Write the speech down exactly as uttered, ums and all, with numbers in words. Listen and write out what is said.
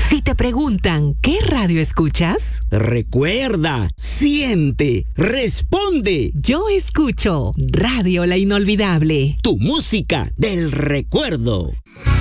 Si te preguntan, ¿qué radio escuchas? Recuerda, siente, responde. Yo escucho Radio La Inolvidable. Tu música del recuerdo.